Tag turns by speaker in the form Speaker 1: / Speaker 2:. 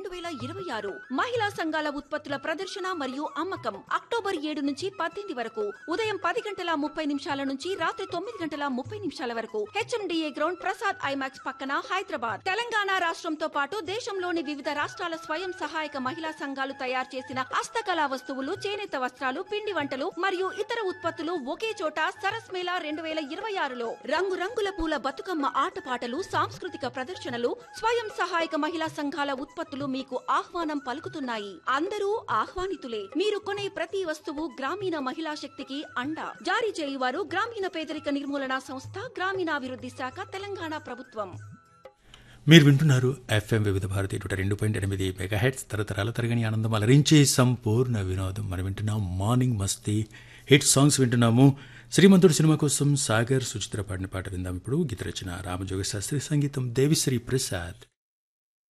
Speaker 1: 2026 మహిళా సంఘాల ఉత్పత్తుల ప్రదర్శన మరియు అమ్మకం అక్టోబర్ 7 నుంచి 18 వరకు ఉదయం 10:30 నుంచి రాత్రి 9:30 వరకు HMDA గ్రౌండ్ ప్రసాద్ ఐమాక్స్ పక్కన హైదరాబాద్. తెలంగాణ రాష్ట్రంతో పాటు దేశంలోని వివిధ రాష్ట్రాల స్వయం సహాయక మహిళా సంఘాలు తయారు చేసిన హస్తకళా వస్తువులు, చేనేత వస్త్రాలు, పిండి వంటలు మరియు ఇతర ఉత్పత్తులు ఒకే చోట సరస్ మేళా 2026లో రంగురంగుల పూల బతుకమ్మ ఆటపాటలు, సాంస్కృతిక ప్రదర్శనలు, స్వయం సహాయక మహిళా సంఘాల ఉత్పత్తులు మీకు ఆహ్వానం పలుకుతున్నాయి. అందరూ ఆహ్వానితులే. మీరు కొనే ప్రతి వస్తువు గ్రామీణ మహిళా శక్తికి అండ. జారీ చేయువారు గ్రామీణ పేదరిక నిర్మూలన సంస్థ, గ్రామీణాభివృద్ధి శాఖ, తెలంగాణ ప్రభుత్వం.
Speaker 2: మీరు వింటున్నారు FM వివిధ భారతి 2.8 మెగాహెర్ట్జ్. తరతరాల తరగని ఆనందం అలరించే సంపూర్ణ వినోదం. మనం వింటున్నాం మార్నింగ్ మస్తీ హిట్ సాంగ్స్ వింటున్నాము. శ్రీమంతుడు సినిమా కోసం సాగర్, సుచిత్ర పాడిన పాట విందాం ఇప్పుడు. గీత రచన రామజోగ శాస్త్రి, సంగీతం దేవిశ్రీ ప్రసాద్.